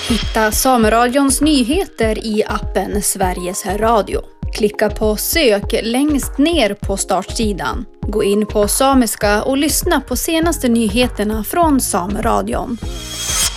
Hitta Sameradions nyheter i appen Sveriges Radio. Klicka på sök längst ner på startsidan. Gå in på samiska och lyssna på senaste nyheterna från Sameradion.